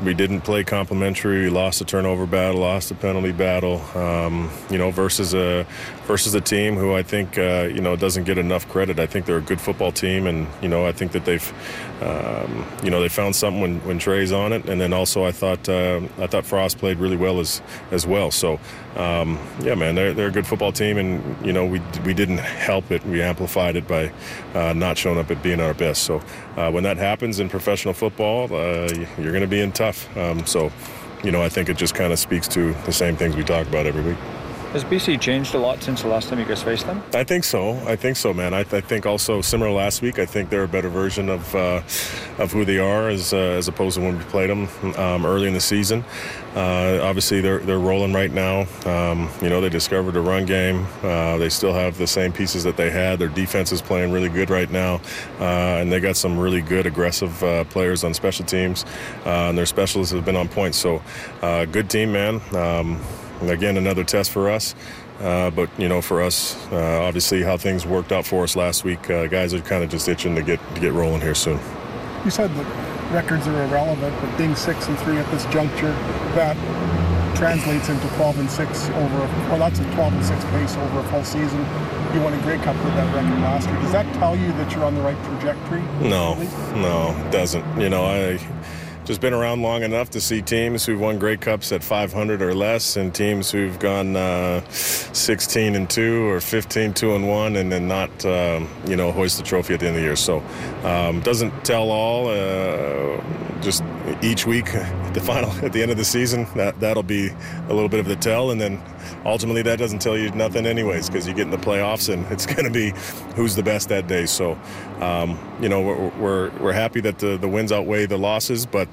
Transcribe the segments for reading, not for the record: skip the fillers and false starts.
we didn't play complimentary. We lost a turnover battle, lost a penalty battle, versus a team who I think, doesn't get enough credit. I think they're a good football team, and, I think that they've, they found something when Trey's on it. And then also I thought Frost played really well as well. So, they're a good football team, and, we didn't help it. We amplified it by not showing up at being our best. So when that happens in professional football, you're going to be in tough. I think it just kind of speaks to the same things we talk about every week. Has BC changed a lot since the last time you guys faced them? I think so, man. I think also similar last week. I think they're a better version of who they are as opposed to when we played them early in the season. Obviously, they're rolling right now. They discovered a run game. They still have the same pieces that they had. Their defense is playing really good right now, and they got some really good, aggressive players on special teams. And their specialists have been on point. So, good team, man. Again, another test for us. But for us, obviously how things worked out for us last week, guys are kind of just itching to get rolling here soon. You said the records are irrelevant, but being 6-3 at this juncture, that translates into 12-6 that's a 12-6 pace over a full season. You won a Grey Cup with that record last year. Does that tell you that you're on the right trajectory? No, it doesn't. I just been around long enough to see teams who've won Grey Cups at 500 or less, and teams who've gone 16-2 or 15-2-1, and then not hoist the trophy at the end of the year. So doesn't tell all. Just each week, at the end of the season, that'll be a little bit of the tell, and then ultimately that doesn't tell you nothing anyways, because you get in the playoffs and it's going to be who's the best that day. So we're happy that the wins outweigh the losses, but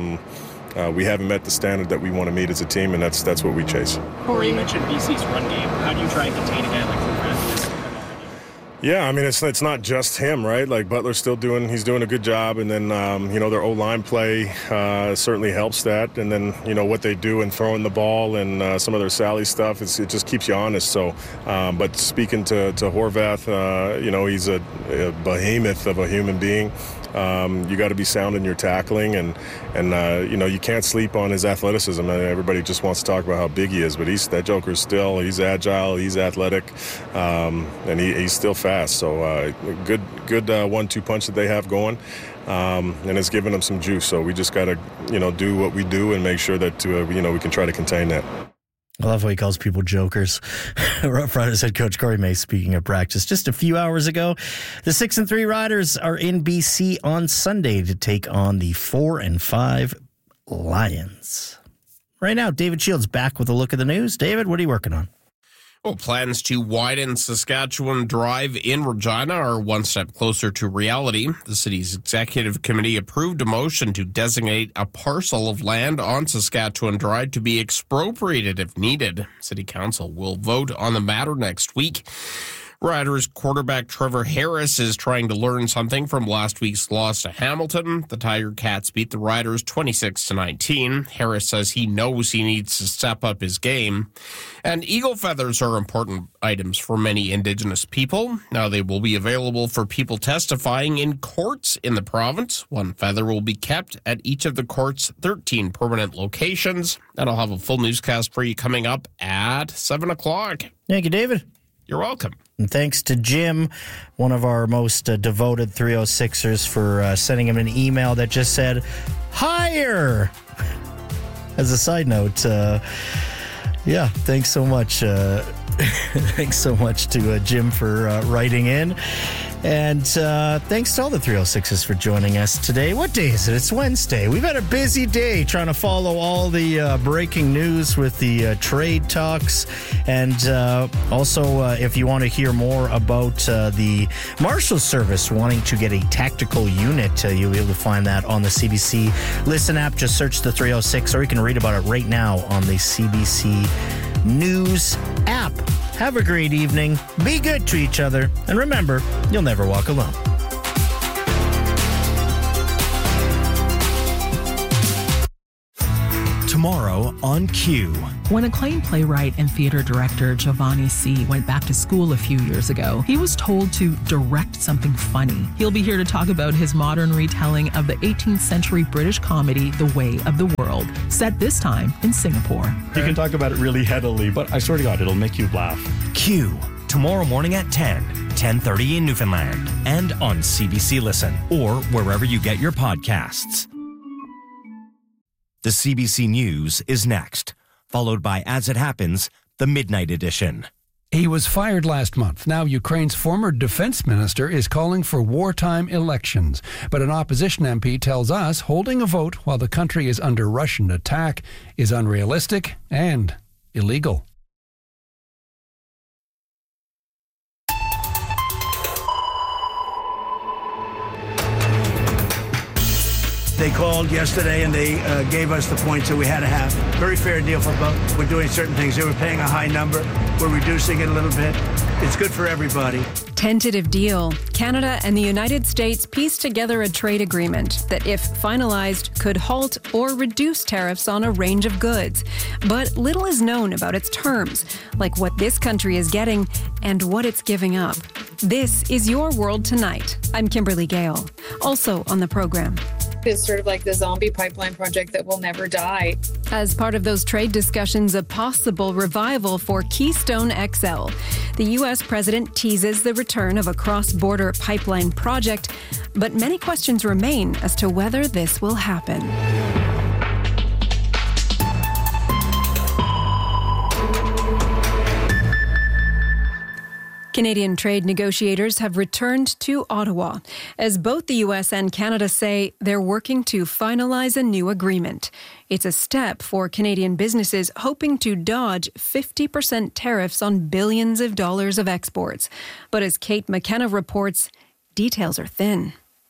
we haven't met the standard that we want to meet as a team, and that's what we chase. Corey, you mentioned BC's run game. How do you try and contain a guy like Fred? Yeah, I mean, it's not just him, right? Like, Butler's he's doing a good job, and then, their O-line play certainly helps that, and then, what they do in throwing the ball and some of their Sally stuff, it just keeps you honest. So, but speaking to Horvath, he's a behemoth of a human being. You got to be sound in your tackling, and you can't sleep on his athleticism. I mean, everybody just wants to talk about how big he is, but he's agile, he's athletic, and he's still fast. So good 1-2 punch that they have going, and it's giving them some juice. So we just got to do what we do and make sure that we can try to contain that. I love how he calls people jokers. Rough Riders head coach Corey May speaking of practice just a few hours ago. The 6-3 Riders are in BC on Sunday to take on the 4-5 Lions. Right now, David Shields back with a look at the news. David, what are you working on? Well, plans to widen Saskatchewan Drive in Regina are one step closer to reality. The city's executive committee approved a motion to designate a parcel of land on Saskatchewan Drive to be expropriated if needed. City Council will vote on the matter next week. Riders quarterback Trevor Harris is trying to learn something from last week's loss to Hamilton. The Tiger Cats beat the Riders 26-19. Harris says he knows he needs to step up his game. And eagle feathers are important items for many Indigenous people. Now they will be available for people testifying in courts in the province. One feather will be kept at each of the court's 13 permanent locations. And I'll have a full newscast for you coming up at 7 o'clock. Thank you, David. You're welcome. And thanks to Jim, one of our most devoted 306ers, for sending him an email that just said, higher! As a side note, thanks so much. Thanks so much to Jim for writing in. And thanks to all the 306s for joining us today. What day is it? It's Wednesday. We've had a busy day trying to follow all the breaking news with the trade talks. And also, if you want to hear more about the Marshal Service wanting to get a tactical unit, you'll be able to find that on the CBC Listen app. Just search the 306, or you can read about it right now on the CBC News app. Have a great evening. Be good to each other. And remember, you'll never walk alone. tomorrow on Q. When acclaimed playwright and theater director Giovanni C. went back to school a few years ago, he was told to direct something funny. He'll be here to talk about his modern retelling of the 18th century British comedy The Way of the World, set this time in Singapore. You can talk about it really heavily, but I swear to God, it'll make you laugh. Q, tomorrow morning at 10:30 in Newfoundland, and on CBC Listen, or wherever you get your podcasts. The CBC News is next, followed by As It Happens, the Midnight Edition. He was fired last month. Now Ukraine's former defense minister is calling for wartime elections. But an opposition MP tells us holding a vote while the country is under Russian attack is unrealistic and illegal. They called yesterday and they gave us the points that we had to have. Very fair deal for both. We're doing certain things. They were paying a high number. We're reducing it a little bit. It's good for everybody. Tentative deal. Canada and the United States pieced together a trade agreement that, if finalized, could halt or reduce tariffs on a range of goods. But little is known about its terms, like what this country is getting and what it's giving up. This is Your World Tonight. I'm Kimberly Gale. Also on the program. Is sort of like the zombie pipeline project that will never die. As part of those trade discussions, a possible revival for Keystone XL. The U.S. president teases the return of a cross-border pipeline project, but many questions remain as to whether this will happen. Canadian trade negotiators have returned to Ottawa, as both the U.S. and Canada say they're working to finalize a new agreement. It's a step for Canadian businesses hoping to dodge 50% tariffs on billions of dollars of exports. But as Kate McKenna reports, details are thin.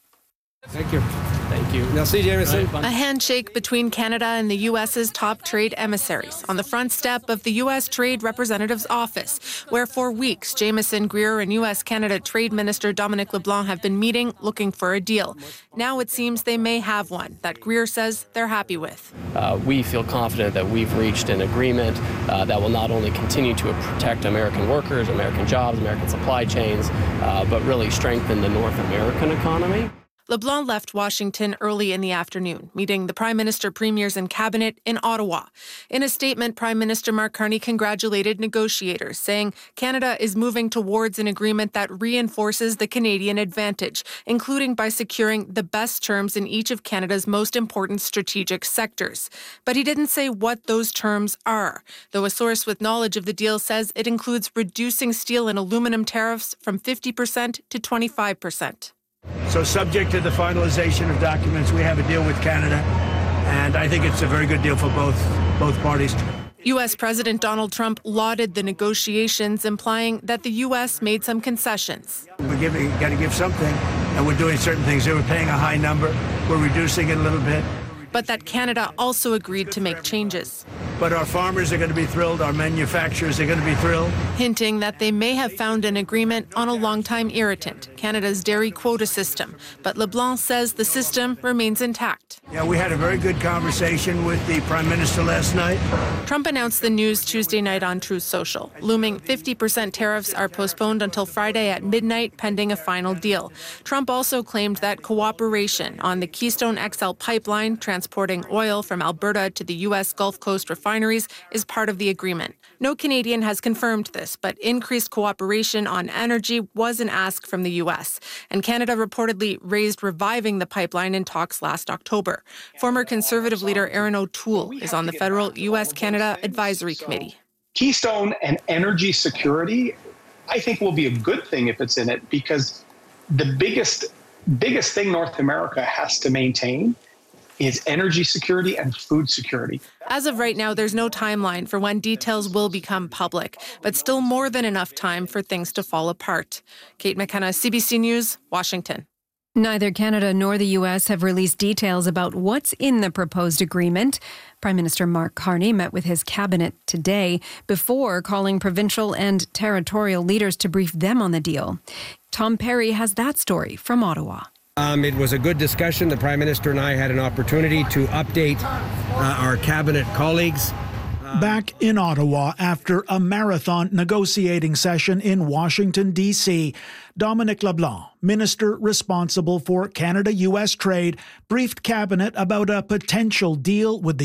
Thank you. Thank you. Merci, Jameson. A handshake between Canada and the U.S.'s top trade emissaries on the front step of the U.S. Trade Representative's office, where for weeks Jameson Greer and U.S.-Canada Trade Minister Dominic LeBlanc have been meeting, looking for a deal. Now it seems they may have one that Greer says they're happy with. We feel confident that we've reached an agreement that will not only continue to protect American workers, American jobs, American supply chains, but really strengthen the North American economy. LeBlanc left Washington early in the afternoon, meeting the Prime Minister, Premiers and Cabinet in Ottawa. In a statement, Prime Minister Mark Carney congratulated negotiators, saying Canada is moving towards an agreement that reinforces the Canadian advantage, including by securing the best terms in each of Canada's most important strategic sectors. But he didn't say what those terms are, though a source with knowledge of the deal says it includes reducing steel and aluminum tariffs from 50% to 25%. So subject to the finalization of documents, we have a deal with Canada, and I think it's a very good deal for both parties. U.S. President Donald Trump lauded the negotiations, implying that the U.S. made some concessions. We're got to give something, and we're doing certain things. They were paying a high number. We're reducing it a little bit. But that Canada also agreed to make changes. But our farmers are going to be thrilled. Our manufacturers are going to be thrilled. Hinting that they may have found an agreement on a long-time irritant, Canada's dairy quota system. But LeBlanc says the system remains intact. Yeah, we had a very good conversation with the Prime Minister last night. Trump announced the news Tuesday night on Truth Social. Looming 50% tariffs are postponed until Friday at midnight, pending a final deal. Trump also claimed that cooperation on the Keystone XL pipeline, transporting oil from Alberta to the U.S. Gulf Coast refineries, is part of the agreement. No Canadian has confirmed this, but increased cooperation on energy was an ask from the U.S. And Canada reportedly raised reviving the pipeline in talks last October. Former Conservative leader Erin O'Toole is on the federal U.S.-Canada Advisory Committee. Keystone and energy security, I think, will be a good thing if it's in it, because the biggest thing North America has to maintain is energy security and food security. As of right now, there's no timeline for when details will become public, but still more than enough time for things to fall apart. Kate McKenna, CBC News, Washington. Neither Canada nor the U.S. have released details about what's in the proposed agreement. Prime Minister Mark Carney met with his cabinet today before calling provincial and territorial leaders to brief them on the deal. Tom Perry has that story from Ottawa. It was a good discussion. The Prime Minister and I had an opportunity to update our cabinet colleagues. Back in Ottawa after a marathon negotiating session in Washington, D.C., Dominic LeBlanc, minister responsible for Canada-U.S. trade, briefed cabinet about a potential deal with the